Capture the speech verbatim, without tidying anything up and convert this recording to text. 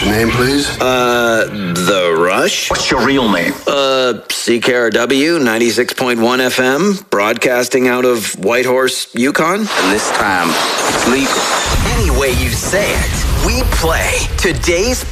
your name, please? Uh, The Rush? What's your real name? Uh, C K R W, ninety-six point one F M, broadcasting out of Whitehorse, Yukon. And this time, it's legal. Any way you say it, we play today's